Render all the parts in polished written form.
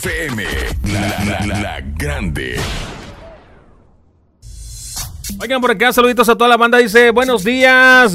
FM, la grande. Oigan, por acá, saluditos a toda la banda. Dice, buenos días.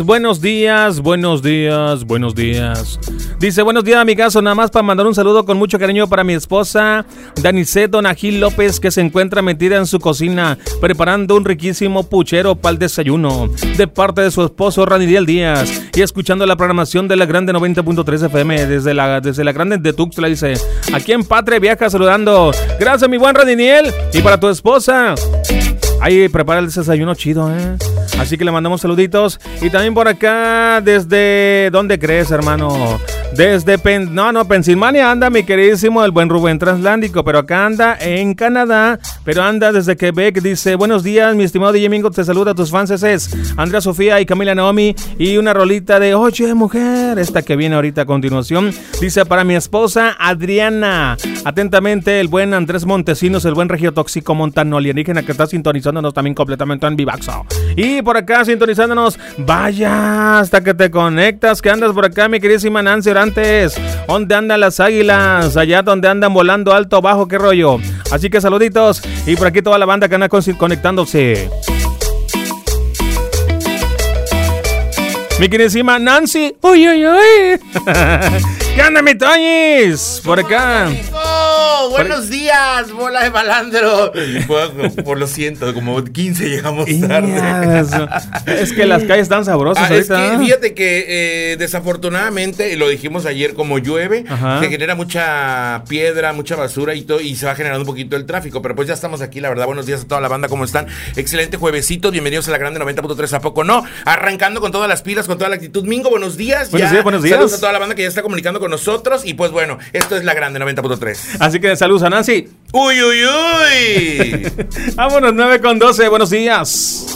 Dice, buenos días, amigazo. Nada más para mandar un saludo con mucho cariño para mi esposa, Danicet Donagil López, que se encuentra metida en su cocina, preparando un riquísimo puchero para el desayuno, de parte de su esposo, Ranidiel Díaz, y escuchando la programación de la Grande 90.3 FM, desde la Grande de Tuxtla, dice, aquí en Patria Viaja, saludando. Gracias, mi buen Ranidiel, y para tu esposa. Ahí prepara el desayuno chido, Así que le mandamos saluditos. Y también por acá, desde... ¿Dónde crees, hermano? Desde Pensilvania anda mi queridísimo el buen Rubén Translándico, pero acá anda en Canadá, pero anda desde Quebec. Dice, buenos días, mi estimado DJ Mingo, te saluda a tus fans, es Andrea Sofía y Camila Naomi, y una rolita de Oye Mujer, esta que viene ahorita a continuación. Dice, para mi esposa Adriana, atentamente el buen Andrés Montesinos, el buen regio tóxico montano alienígena que está sintonizándonos también completamente en Vivaxo. Y por acá sintonizándonos, vaya, hasta que te conectas, que andas por acá, mi queridísima Nancy Orantes. ¿Dónde andan las águilas? Allá donde andan volando alto, bajo, qué rollo. Así que saluditos. Y por aquí toda la banda que anda conectándose. Mi queridísima Nancy. Uy. ¿Qué anda, mi Toñis? Por acá. Buenos días, bola de malandro. Por lo siento, como 15 llegamos tarde. Es que las calles están sabrosas ahorita. Es que fíjate que desafortunadamente, lo dijimos ayer, como llueve, se genera mucha piedra, mucha basura y todo, y se va generando un poquito el tráfico. Pero pues ya estamos aquí, la verdad. Buenos días a toda la banda, ¿cómo están? Excelente juevesito, bienvenidos a la Grande 90.3, ¿a poco no? Arrancando con todas las pilas, con toda la actitud. Mingo, buenos días. Buenos días. Saludos a toda la banda que ya está comunicando con nosotros. Y pues bueno, esto es la Grande 90.3. Así que saludos a Nancy. ¡Uy! Vámonos, 9:12, buenos días.